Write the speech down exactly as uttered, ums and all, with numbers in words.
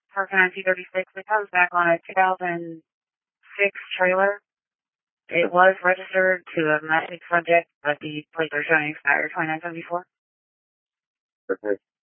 parking on two thirty-six. It comes back on a two thousand six trailer. It was registered to a domestic subject, but the plates are showing expired twenty-nine seventy-four. Okay.